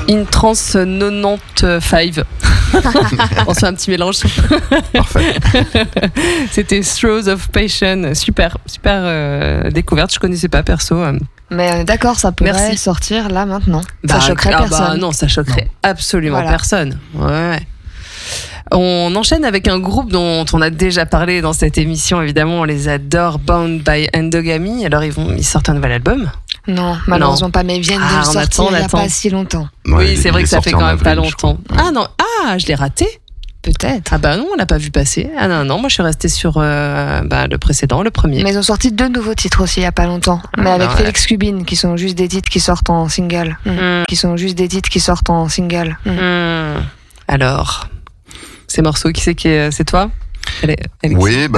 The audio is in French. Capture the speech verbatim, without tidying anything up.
In Trance quatre-vingt-quinze. On se fait un petit mélange. Parfait. C'était Throes of Passion. Super, super euh, découverte. Je connaissais pas perso. Mais d'accord, ça pourrait Merci. sortir là maintenant. Bah, ça choquerait ah personne. Bah non, ça choquerait non. absolument voilà. personne. Ouais. On enchaîne avec un groupe dont on a déjà parlé dans cette émission. Évidemment, on les adore. Bound by Endogamy. Alors ils vont, ils sortent un nouvel album. Non, malheureusement non. pas, mais ils viennent ah, de le sortir attend, il n'y a attend. pas si longtemps. Ouais, oui, c'est vrai que ça fait quand même avril, pas longtemps. Ah non, ah, je l'ai raté. Peut-être. Ah bah non, on l'a pas vu passer. Ah non, non, moi je suis restée sur euh, bah, le précédent, le premier. Mais ils ont sorti deux nouveaux titres aussi il y a pas longtemps. Ah, mais avec ouais. Félix Cubine, qui sont juste des titres qui sortent en single. Mmh. Qui sont juste des titres qui sortent en single. Mmh. Mmh. Alors, ces morceaux, qui c'est qui est, c'est toi? Elle est, Oui, bah